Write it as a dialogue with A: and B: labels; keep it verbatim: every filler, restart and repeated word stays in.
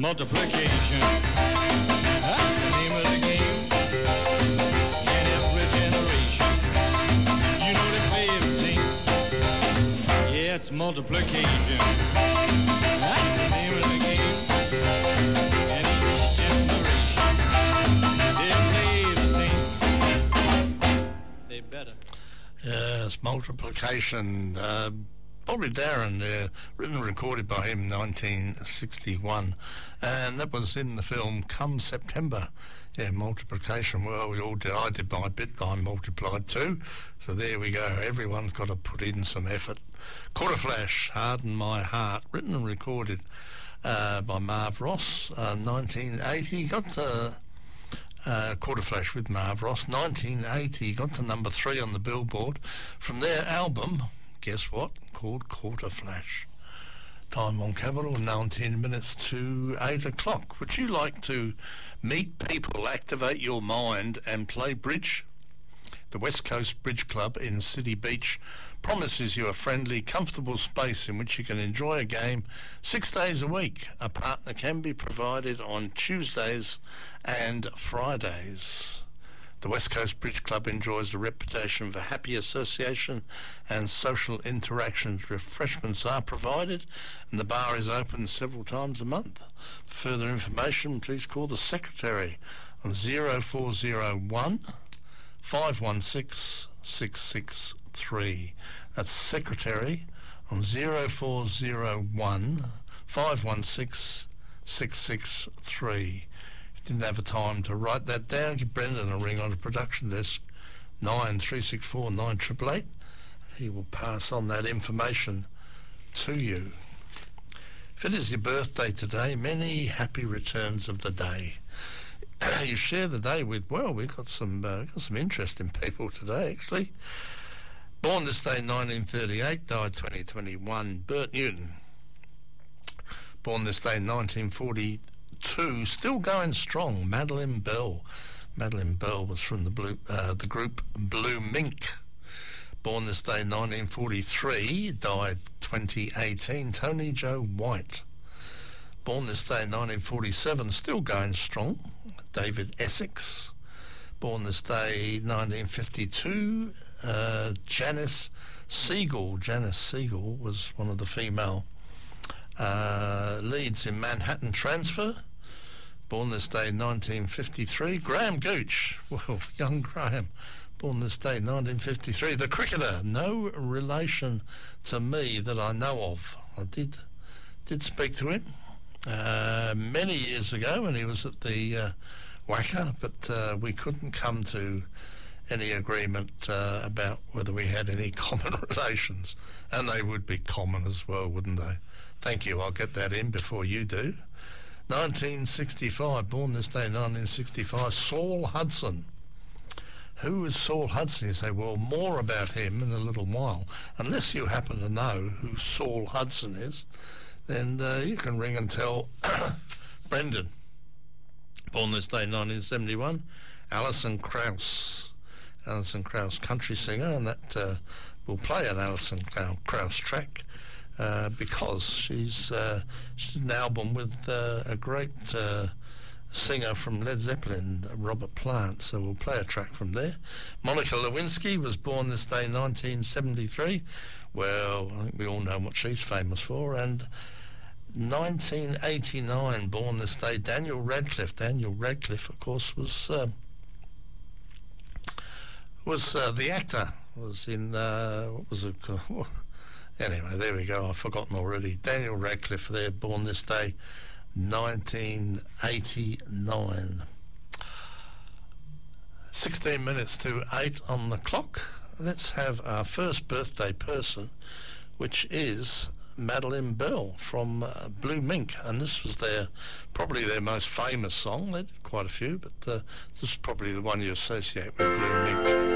A: multiplication. That's the name of the game. And every generation, you know they play it and sing. Yeah, it's multiplication. That's the name of the game. And each generation, they play the same. They better.
B: Yes, multiplication. Uh, Bobby Darin, uh, written and recorded by him in nineteen sixty-one, and that was in the film Come September. Yeah, multiplication. Well, we all did. I did my bit. I multiplied too. So there we go. Everyone's got to put in some effort. Quarter Flash, Harden My Heart, written and recorded uh, by Marv Ross, uh, nineteen eighty. Got to uh, Quarter Flash with Marv Ross, nineteen eighty. Got to number three on the Billboard from their album. Guess what? Called Quarter Flash. Time on Capital, nineteen minutes to eight o'clock. Would you like to meet people, activate your mind and play bridge? The West Coast Bridge Club in City Beach promises you a friendly, comfortable space in which you can enjoy a game six days a week. A partner can be provided on Tuesdays and Fridays. The West Coast Bridge Club enjoys a reputation for happy association and social interactions. Refreshments are provided and the bar is open several times a month. For further information, please call the secretary on zero four zero one, five one six, six six three. That's secretary on zero four zero one, five one six, six six three. Didn't have a time to write that down, give Brendan a ring on the production desk, nine three six four nine eight eight eight. He will pass on that information to you. If it is your birthday today, many happy returns of the day. You share the day with, well, we've got some uh, got some interesting people today, actually. Born this day nineteen thirty-eight, died twenty twenty-one, Bert Newton. Born this day nineteen forty. Two, still going strong, Madeline Bell. Madeline Bell was from the blue, uh, the group Blue Mink. Born this day nineteen forty-three, died twenty eighteen, Tony Joe White. Born this day nineteen forty-seven, still going strong, David Essex. Born this day nineteen fifty-two, uh, Janice Siegel. Janice Siegel was one of the female uh, leads in Manhattan Transfer. Born this day nineteen fifty-three, Graham Gooch. Well, young Graham. Born this day nineteen fifty-three. The cricketer, no relation to me that I know of. I did did speak to him uh, many years ago when he was at the uh, Wacker, but uh, we couldn't come to any agreement uh, about whether we had any common relations. And they would be common as well, wouldn't they? Thank you. I'll get that in before you do. nineteen sixty-five, born this day, nineteen sixty-five, Saul Hudson. Who is Saul Hudson? You say, well, more about him in a little while. Unless you happen to know who Saul Hudson is, then uh, you can ring and tell Brendan. Born this day, nineteen seventy-one, Alison Krauss. Alison Krauss, country singer, and that uh, will play an Alison Krauss track. Uh, because she's uh, she's an album with uh, a great uh, singer from Led Zeppelin, Robert Plant, so we'll play a track from there. Monica Lewinsky was born this day, nineteen seventy-three. Well, I think we all know what she's famous for. And nineteen eighty-nine, born this day, Daniel Radcliffe. Daniel Radcliffe, of course, was uh, was uh, the actor. Was in uh, what was it? Anyway, there we go. I've forgotten already. Daniel Radcliffe there, born this day, nineteen eighty-nine. sixteen minutes to eight on the clock. Let's have our first birthday person, which is Madeline Bell from uh, Blue Mink. And this was their, probably their most famous song. They did quite a few, but uh, this is probably the one you associate with Blue Mink.